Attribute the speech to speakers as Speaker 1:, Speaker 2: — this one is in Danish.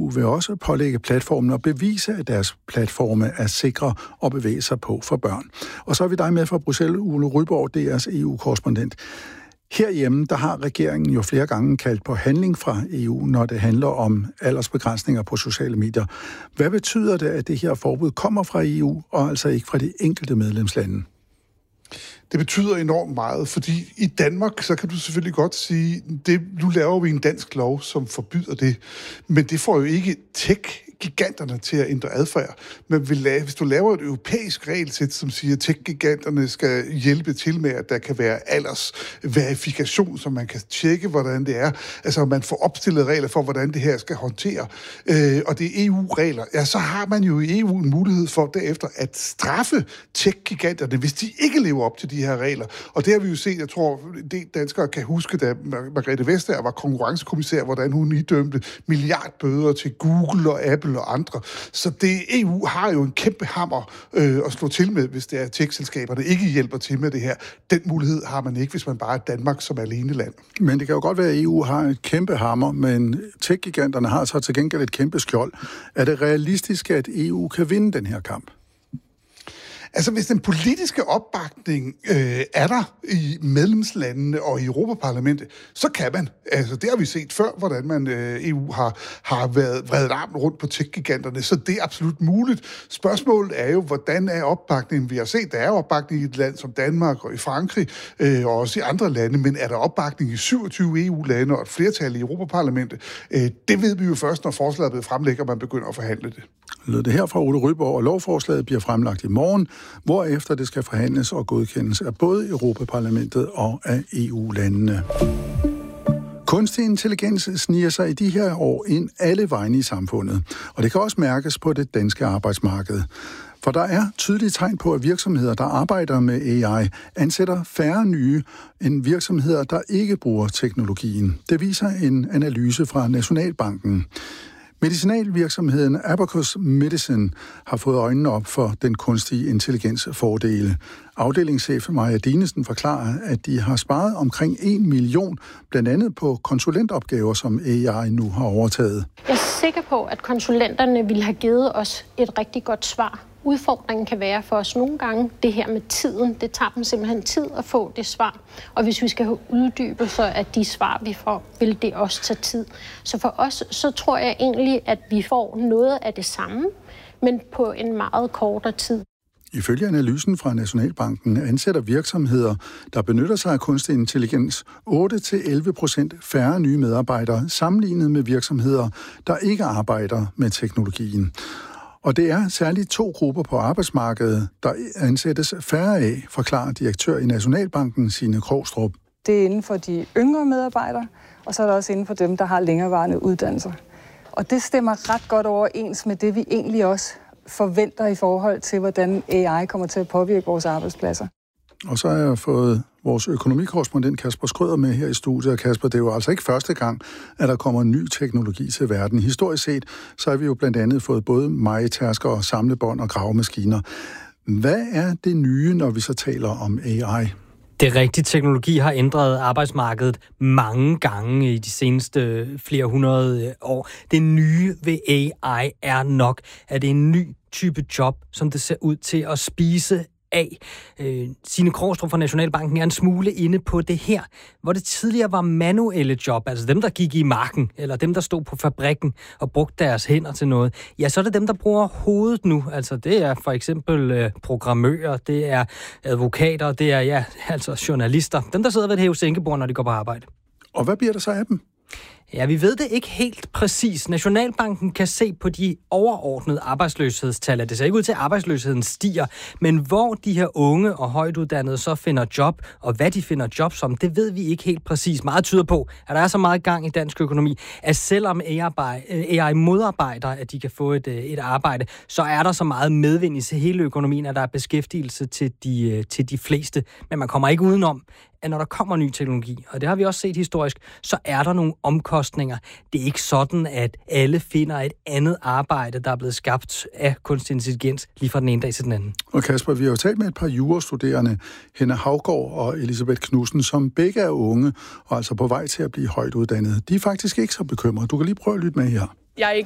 Speaker 1: EU vil også pålægge platformen at bevise, at deres platforme er sikre at bevæge sig på for børn. Og så er vi dig med fra Bruxelles, Ole Ryborg, DR's EU-korrespondent. Herhjemme, der har regeringen jo flere gange kaldt på handling fra EU, når det handler om aldersbegrænsninger på sociale medier. Hvad betyder det, at det her forbud kommer fra EU, og altså ikke fra de enkelte medlemslande?
Speaker 2: Det betyder enormt meget, fordi i Danmark, så kan du selvfølgelig godt sige, nu laver vi en dansk lov, som forbyder det, men det får jo ikke tech-giganterne til at ændre adfærd. Men hvis du laver et europæisk regelsæt, som siger, at tech-giganterne skal hjælpe til med, at der kan være aldersverifikation, så man kan tjekke, hvordan det er, altså man får opstillet regler for, hvordan det her skal håndtere, og det er EU-regler, ja, så har man jo i EU en mulighed for derefter at straffe tech-giganterne, hvis de ikke lever op til de her regler. Og det har vi jo set, jeg tror, det danskere kan huske, da Margrethe Vestager var konkurrencekommissær, hvordan hun idømte milliardbøder til Google og Apple og andre. Så EU har jo en kæmpe hammer at slå til med, hvis det er tech-selskaberne ikke hjælper til med det her. Den mulighed har man ikke, hvis man bare er Danmark som alene land. Men
Speaker 1: det kan jo godt være, at EU har et kæmpe hammer, men tech-giganterne har så til gengæld et kæmpe skjold. Er det realistisk, at EU kan vinde den her kamp?
Speaker 2: Altså, hvis den politiske opbakning er der i medlemslandene og i Europaparlamentet, så kan man. Altså, det har vi set før, hvordan man EU har været vredet armen rundt på tech-giganterne, så det er absolut muligt. Spørgsmålet er jo, hvordan er opbakningen? Vi har set, der er opbakning i et land som Danmark og i Frankrig og også i andre lande, men er der opbakning i 27 EU-lande og et flertal i Europaparlamentet? Det ved vi jo først, når forslaget er blevet fremlagt, og man begynder at forhandle det.
Speaker 1: Lød det her fra Ole Ryborg, og lovforslaget bliver fremlagt i morgen, hvorefter det skal forhandles og godkendes af både Europaparlamentet og af EU-landene. Kunstig intelligens sniger sig i de her år ind alle vegne i samfundet, og det kan også mærkes på det danske arbejdsmarked. For der er tydelige tegn på, at virksomheder, der arbejder med AI, ansætter færre nye end virksomheder, der ikke bruger teknologien. Det viser en analyse fra Nationalbanken. Medicinalvirksomheden Abacus Medicine har fået øjnene op for den kunstige intelligens fordele. Afdelingschef Maja Dinesen forklarer, at de har sparet omkring 1 million, blandt andet på konsulentopgaver, som AI nu har overtaget.
Speaker 3: Jeg er sikker på, at konsulenterne ville have givet os et rigtig godt svar. Udfordringen kan være for os nogle gange det her med tiden. Det tager dem simpelthen tid at få det svar. Og hvis vi skal have uddybelser af de svar, vi får, vil det også tage tid. Så for os, så tror jeg egentlig, at vi får noget af det samme, men på en meget kortere tid.
Speaker 1: Ifølge analysen fra Nationalbanken ansætter virksomheder, der benytter sig af kunstig intelligens, 8-11% færre nye medarbejdere sammenlignet med virksomheder, der ikke arbejder med teknologien. Og det er særligt 2 grupper på arbejdsmarkedet, der ansættes færre af, forklarer direktør i Nationalbanken, Signe Krogstrup.
Speaker 4: Det er inden for de yngre medarbejdere, og så er der også inden for dem, der har længerevarende uddannelser. Og det stemmer ret godt overens med det, vi egentlig også forventer i forhold til, hvordan AI kommer til at påvirke vores arbejdspladser.
Speaker 1: Og så har jeg fået vores økonomikorrespondent Kasper Skrøder med her i studiet. Og Kasper, det er jo altså ikke første gang, at der kommer ny teknologi til verden. Historisk set, så har vi jo blandt andet fået både mejetærsker og samlebånd og gravemaskiner. Hvad er det nye, når vi så taler om AI?
Speaker 5: Det rigtige teknologi har ændret arbejdsmarkedet mange gange i de seneste flere hundrede år. Det nye ved AI er nok, at det er en ny type job, som det ser ud til at spise af. Signe Krogstrup fra Nationalbanken er en smule inde på det her, hvor det tidligere var manuelle job, altså dem, der gik i marken, eller dem, der stod på fabrikken og brugte deres hænder til noget. Ja, så er det dem, der bruger hovedet nu. Altså det er for eksempel programmører, det er advokater, det er altså journalister. Dem, der sidder ved et hæve-sænkebord, når de går på arbejde.
Speaker 1: Og hvad bliver der så af dem?
Speaker 5: Ja, vi ved det ikke helt præcis. Nationalbanken kan se på de overordnede arbejdsløshedstal, at det ser ikke ud til, at arbejdsløsheden stiger, men hvor de her unge og højtuddannede så finder job, og hvad de finder job som, det ved vi ikke helt præcis. Meget tyder på, at der er så meget gang i dansk økonomi, at selvom AI modarbejder, at de kan få et arbejde, så er der så meget medvind i hele økonomien, at der er beskæftigelse til de fleste. Men man kommer ikke udenom, at når der kommer ny teknologi, og det har vi også set historisk, så er der nogle omkostninger. Det er ikke sådan, at alle finder et andet arbejde, der er blevet skabt af kunstig intelligens lige fra den ene dag til den anden.
Speaker 1: Og Kasper, vi har jo talt med et par jurastuderende, Henna Havgård og Elisabeth Knudsen, som begge er unge og altså på vej til at blive højt uddannet. De er faktisk ikke så bekymrede. Du kan lige prøve at lytte med her.
Speaker 6: Jeg er ikke